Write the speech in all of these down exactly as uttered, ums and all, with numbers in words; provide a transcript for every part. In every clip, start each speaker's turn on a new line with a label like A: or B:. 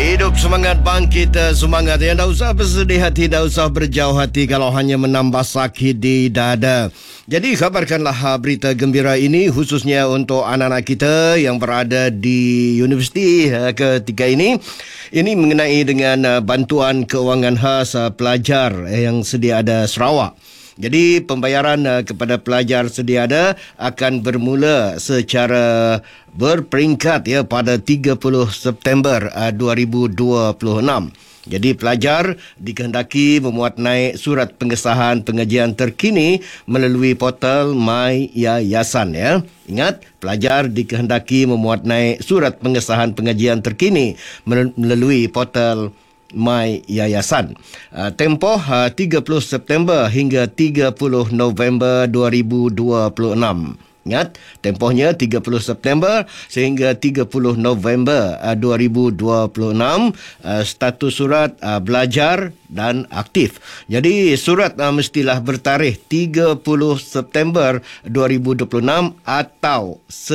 A: Hidup semangat, bangkit semangat. Yang tak usah bersedih hati, tak usah berjauh hati kalau hanya menambah sakit di dada. Jadi kabarkanlah berita gembira ini khususnya untuk anak-anak kita yang berada di universiti ketika ini. Ini mengenai dengan bantuan keuangan khas pelajar yang sedia ada Sarawak. Jadi pembayaran uh, kepada pelajar sedia ada akan bermula secara berperingkat ya pada tiga puluh September uh, dua ribu dua puluh enam. Jadi pelajar dikehendaki memuat naik surat pengesahan pengajian terkini melalui portal My Yayasan ya. Ingat, pelajar dikehendaki memuat naik surat pengesahan pengajian terkini melalui portal My Yayasan. Uh, tempoh uh, tiga puluh September hingga tiga puluh November dua ribu dua puluh enam. Ingat, tempohnya tiga puluh September sehingga tiga puluh November uh, dua ribu dua puluh enam. Uh, status surat uh, belajar dan aktif. Jadi surat uh, mestilah bertarikh tiga puluh September dua ribu dua puluh enam atau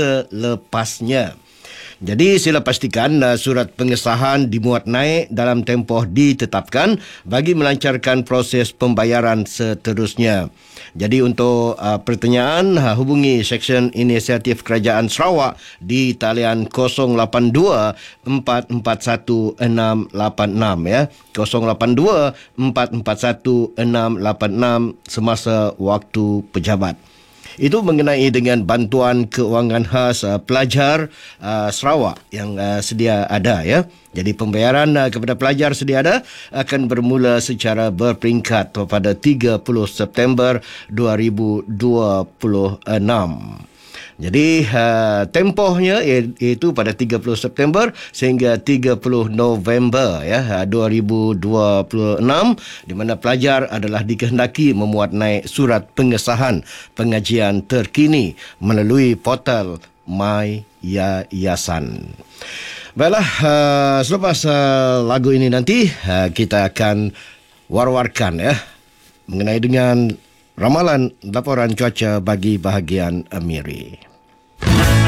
A: selepasnya. Jadi sila pastikan uh, surat pengesahan dimuat naik dalam tempoh ditetapkan bagi melancarkan proses pembayaran seterusnya. Jadi untuk uh, pertanyaan uh, hubungi Seksyen Inisiatif Kerajaan Sarawak di talian kosong lapan dua empat empat satu enam lapan enam ya. kosong lapan dua empat empat satu enam lapan enam semasa waktu pejabat. Itu mengenai dengan bantuan keuangan khas uh, pelajar uh, Sarawak yang uh, sedia ada ya. Jadi pembayaran uh, kepada pelajar sedia ada akan bermula secara berperingkat pada tiga puluh September dua ribu dua puluh enam. Jadi uh, tempohnya iaitu pada tiga puluh September sehingga tiga puluh November ya dua ribu dua puluh enam, di mana pelajar adalah dikehendaki memuat naik surat pengesahan pengajian terkini melalui portal My Yayasan. Baiklah, uh, selepas uh, lagu ini nanti uh, kita akan war-warkan ya mengenai dengan ramalan laporan cuaca bagi bahagian Miri.